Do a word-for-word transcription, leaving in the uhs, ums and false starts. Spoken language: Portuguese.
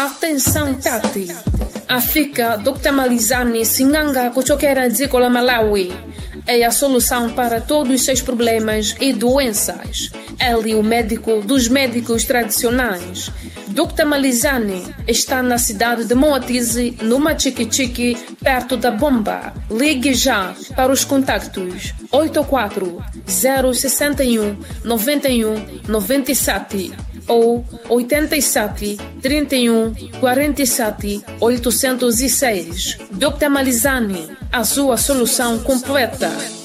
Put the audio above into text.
Atenção, Tati. Afika doutor Malizani Singanga Kuchokera Dzikola Malawi é a solução para todos os seus problemas e doenças. Ele é o médico dos médicos tradicionais. doutor Malizani está na cidade de Moatize, no Machiquichique, perto da Bomba. Ligue já para os contactos oito quatro zero seis um nove um nove sete ou oito sete, trinta e um, quarenta e sete, oitocentos e seis. doutor Malizani, a sua solução completa.